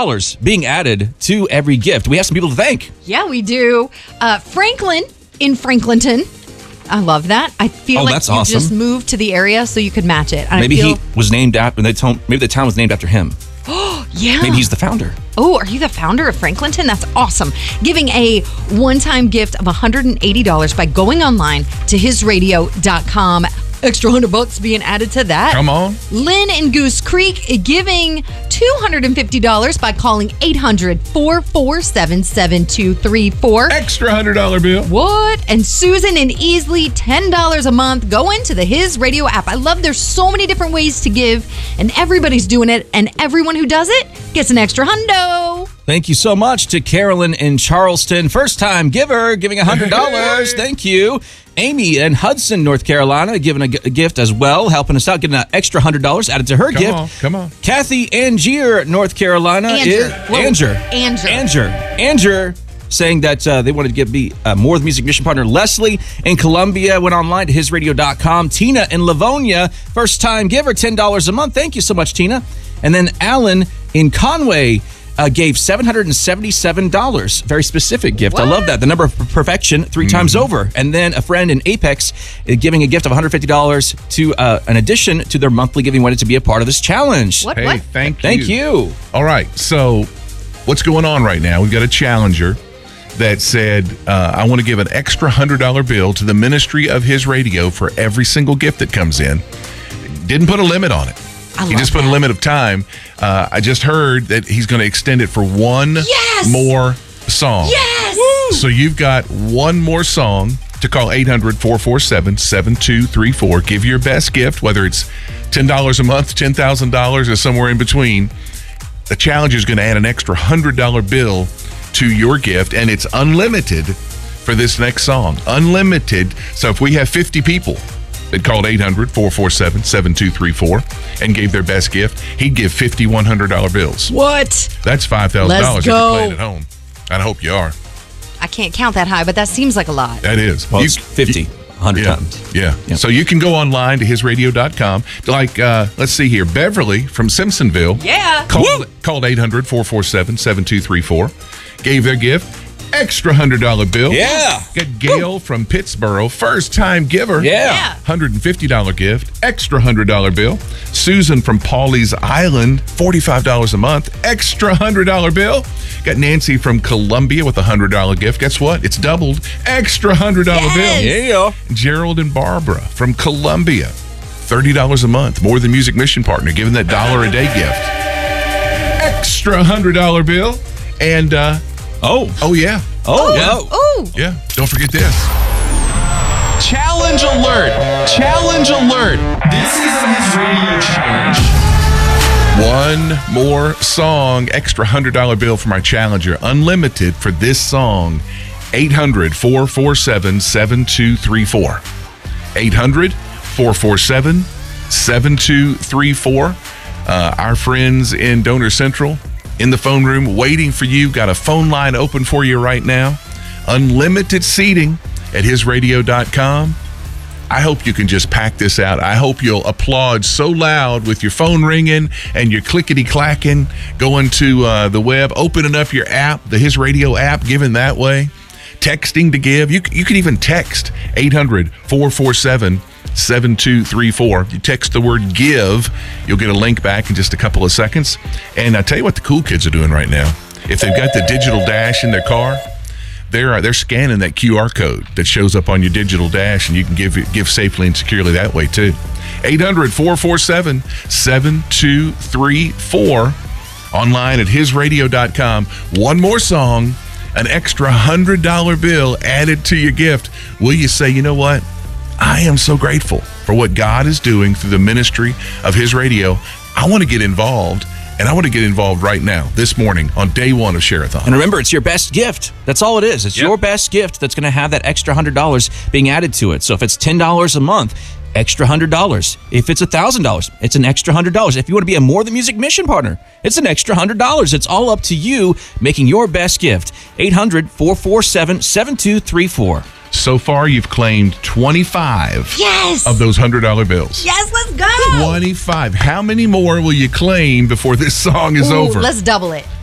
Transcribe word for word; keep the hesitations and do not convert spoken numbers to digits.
dollars being added to every gift. We have some people to thank. Yeah, we do. Uh, Franklin in Franklinton. I love that. I feel Oh, like that's you awesome. just moved to the area so you could match it. And Maybe I feel, he was named after, they told, maybe the town was named after him. yeah. Maybe he's the founder. Oh, are you the founder of Franklinton? That's awesome. Giving a one-time gift of one hundred eighty dollars by going online to his radio dot com. Extra hundred bucks being added to that. Come on. Lynn in Goose Creek giving two hundred fifty dollars by calling eight hundred, four four seven, seven two three four. Extra one hundred dollar bill. What? And Susan in Easley, ten dollars a month. Go into the His Radio app. I love there's so many different ways to give, and everybody's doing it, and everyone who does it gets an extra hundo. Thank you so much to Carolyn in Charleston. First time giver, giving one hundred dollars. Thank you. Amy in Hudson, North Carolina, giving a, g- a gift as well, helping us out, getting an extra one hundred dollars added to her Come gift. on, come on. Kathy Angier, North Carolina. Anger. Is, Whoa. Anger. Anger. Anger. Anger. Saying that uh, they wanted to give me uh, more of the music mission partner. Leslie in Columbia went online to his radio dot com. Tina in Livonia, first time giver, ten dollars a month. Thank you so much, Tina. And then Alan in Conway uh, gave seven hundred seventy-seven dollars. Very specific gift. What? I love that. The number of perfection three mm-hmm. times over. And then a friend in Apex uh, giving a gift of one hundred fifty dollars to uh, an addition to their monthly giving, wanted to be a part of this challenge. What? Hey, What? thank you. Thank you. All right, so what's going on right now? We've got a challenger that said, uh, I want to give an extra one hundred dollar bill to the ministry of his radio for every single gift that comes in. Didn't put a limit on it. I He love just put that. a limit of time. Uh, I just heard that he's going to extend it for one Yes! more song. Yes! So you've got one more song to call eight hundred, four four seven, seven two three four. Give your best gift, whether it's ten dollars a month, ten thousand dollars, or somewhere in between. The challenger is going to add an extra one hundred dollar bill to your gift, and it's unlimited for this next song. Unlimited. So if we have fifty people that called eight hundred, four four seven, seven two three four and gave their best gift, he'd give fifty one hundred dollar bills. What? That's five thousand dollars Let's if you're go. playing at home. I hope you are. I can't count that high, but that seems like a lot. That is. Well, You- it's fifty, you- one hundred yeah, times. Yeah. Yep. So you can go online to his radio dot com. Like, uh, let's see here. Beverly from Simpsonville Yeah. called, called eight hundred, four four seven, seven two three four. Gave their gift. Extra one hundred dollar bill. Yeah. Got Gail from Pittsburgh. First time giver. Yeah. Yeah. one hundred fifty dollar gift. Extra one hundred dollar bill. Susan from Pawleys Island. forty-five dollars a month. Extra one hundred dollar bill. Got Nancy from Columbia with a one hundred dollar gift. Guess what? It's doubled. Extra one hundred dollar Yes. bill. Yeah. Gerald and Barbara from Columbia. thirty dollars a month. More than Music Mission Partner. Giving that dollar a day gift. Extra one hundred dollar bill. And, uh, Oh. oh, yeah. Oh. Yeah. Oh. Oh, Yeah. Don't forget this. Challenge alert! Challenge alert! This is the His Radio Challenge. One more song, extra one hundred dollar bill for my challenger, unlimited for this song. eight hundred, four four seven, seven two three four. eight hundred, four four seven, seven two three four. Uh, our friends in Donor Central in the phone room waiting for you. Got a phone line open for you right now. Unlimited seating at his radio dot com. I hope you can just pack this out. I hope you'll applaud so loud with your phone ringing and your clickety-clacking, going to uh, the web, opening up your app, the His Radio app, giving that way, texting to give. You, you can even text eight hundred, four four seven, seven two three four. You text the word give, you'll get a link back in just a couple of seconds. And I tell you what the cool kids are doing right now. If they've got the digital dash in their car, They're, they're scanning that Q R code that shows up on your digital dash, and you can give give safely and securely that way, too. eight hundred, four four seven, seven two three four. Online at his radio dot com. One more song, an extra one hundred dollar bill added to your gift. Will you say, you know what? I am so grateful for what God is doing through the ministry of His Radio. I want to get involved. And I want to get involved right now, this morning, on day one of Share-a-thon. And remember, it's your best gift. That's all it is. It's Yep. your best gift that's going to have that extra one hundred dollars being added to it. So if it's ten dollars a month, extra one hundred dollars. If it's one thousand dollars, it's an extra one hundred dollars. If you want to be a More Than Music Mission Partner, it's an extra one hundred dollars. It's all up to you making your best gift. eight hundred, four four seven, seven two three four. So far, you've claimed twenty-five yes. of those one hundred dollar bills. Yes, let's go. twenty-five. How many more will you claim before this song is Ooh, over? Let's double it.